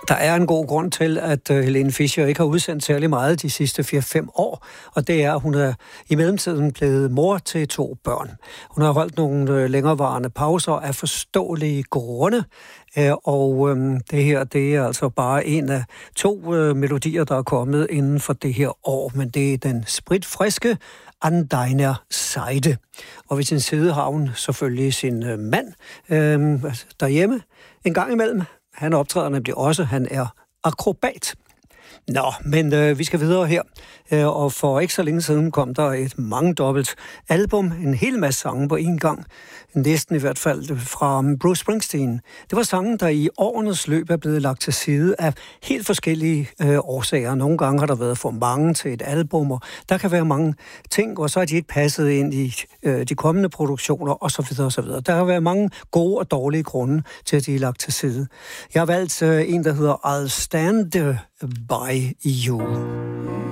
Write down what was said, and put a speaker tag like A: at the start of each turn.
A: Der er en god grund til, at Helene Fischer ikke har udsendt særlig meget de sidste 4-5 år, og det er, at hun er i mellemtiden blevet mor til 2 børn. Hun har holdt nogle længerevarende pauser af forståelige grunde, og det her, det er altså bare en af 2 melodier, der er kommet inden for det her år, men det er den spritfriske An deiner Seite. Og ved sin side har hun selvfølgelig sin mand derhjemme en gang imellem. Han optræder nemlig også, han er akrobat. Nå, men vi skal videre her. Og for ikke så længe siden kom der et mangedobbelt album, en hel masse sange på en gang. Næsten i hvert fald fra Bruce Springsteen. Det var sange, der i årenes løb er blevet lagt til side af helt forskellige årsager. Nogle gange har der været for mange til et album, og der kan være mange ting, og så er de ikke passet ind i de kommende produktioner, osv. osv. Der kan være mange gode og dårlige grunde til, at de er lagt til side. Jeg har valgt en, der hedder I'll Stand By You.